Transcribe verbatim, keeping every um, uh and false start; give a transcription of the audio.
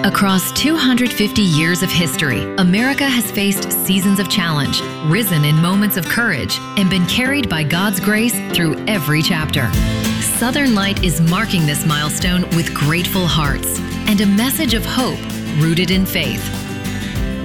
Across two hundred fifty years of history, America has faced seasons of challenge, risen in moments of courage, and been carried by God's grace through every chapter. Southern Light is marking this milestone with grateful hearts and a message of hope rooted in faith.